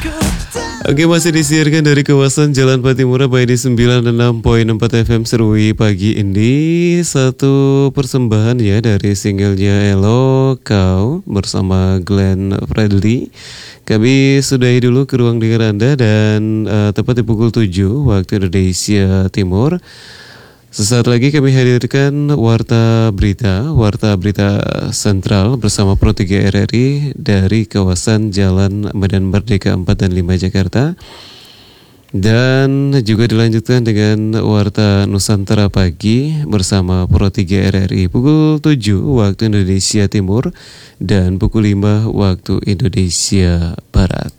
Oke, masih disiarkan dari kawasan Jalan Patimura by di 96.4 FM Serui pagi ini. Satu persembahan ya dari singlenya Elo Kau bersama Glenn Fredly. Kami sudahi dulu ke ruang dengar Anda dan tepat di pukul 7 waktu Indonesia Timur. Sesaat lagi kami hadirkan Warta Berita Sentral bersama Pro 3 RRI dari kawasan Jalan Medan Merdeka 4 dan 5 Jakarta. Dan juga dilanjutkan dengan Warta Nusantara Pagi bersama Pro 3 RRI pukul 7 waktu Indonesia Timur dan pukul 5 waktu Indonesia Barat.